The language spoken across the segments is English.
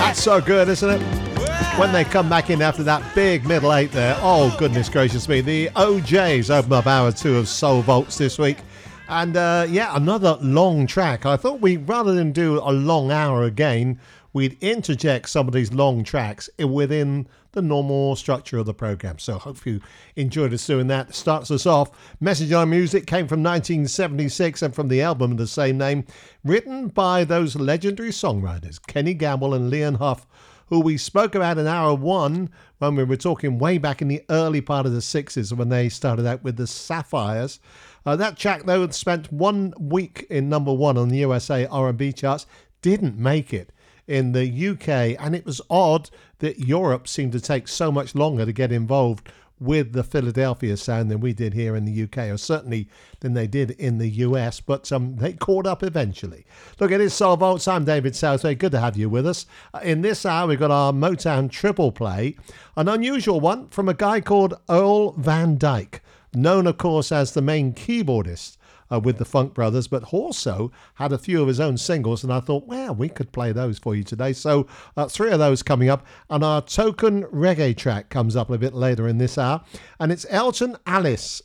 That's so good, isn't it? When they come back in after that big middle eight there. Oh, goodness gracious me. The OJs open up hour 2 of Soul Vaults this week. And another long track. I thought rather than do a long hour again, we'd interject some of these long tracks within the normal structure of the program. So hope you enjoyed us doing that. Starts us off. Message on Music came from 1976 and from the album of the same name, written by those legendary songwriters, Kenny Gamble and Leon Huff, who we spoke about in hour 1 when we were talking way back in the early part of the 60s when they started out with the Sapphires. That track, though, spent 1 week in number 1 on the USA R&B charts, didn't make it in the UK, and it was odd that Europe seemed to take so much longer to get involved with the Philadelphia sound than we did here in the UK, or certainly than they did in the US, but they caught up eventually. Look, it is Soul Vaults. I'm David Southway. Good to have you with us. In this hour, we've got our Motown triple play, an unusual one from a guy called Earl Van Dyke, known, of course, as the main keyboardist with the Funk Brothers, but also had a few of his own singles, and I thought, well, we could play those for you today. So 3 of those coming up, and our token reggae track comes up a bit later in this hour, and it's Elton Ellis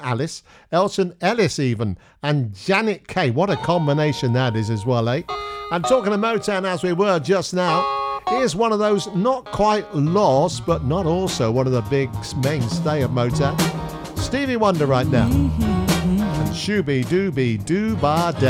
even, and Janet Kay. What a combination that is as well, eh? And talking of Motown as we were just now, here's one of those not quite lost, but not also one of the big mainstay of Motown, Stevie Wonder right now. Shooby dooby doo ba day.